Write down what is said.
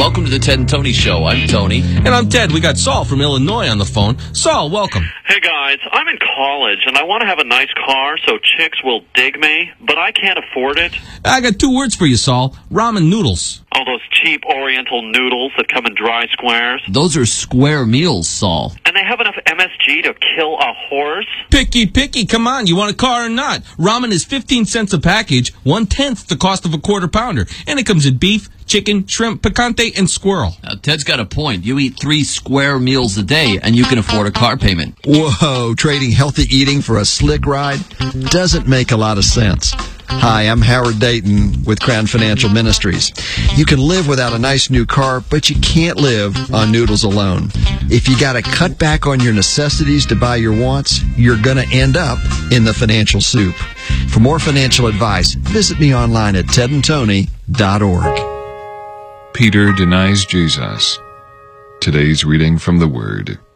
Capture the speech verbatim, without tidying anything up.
Welcome to the Ted and Tony Show. I'm Tony. And I'm Ted. We got Saul from Illinois on the phone. Saul, welcome. Hey, guys. I'm in college, and I want to have a nice car so chicks will dig me, but I can't afford it. I got two words for you, Saul. Ramen noodles. All those cheap Oriental noodles that come in dry squares. Those are square meals, Saul. And they have enough M S G to kill a horse? Picky, picky. Come on. You want a car or not? Ramen is fifteen cents a package, one-tenth the cost of a quarter pounder. And it comes in beef, chicken, shrimp, picante, and squirrel. Now, Ted's got a point. You eat three square meals a day, and you can afford a car payment. Whoa, trading healthy eating for a slick ride doesn't make a lot of sense. Hi, I'm Howard Dayton with Crown Financial Ministries. You can live without a nice new car, but you can't live on noodles alone. If you got to cut back on your necessities to buy your wants, you're going to end up in the financial soup. For more financial advice, visit me online at ted and tony dot org. Peter denies Jesus. Today's reading from the Word.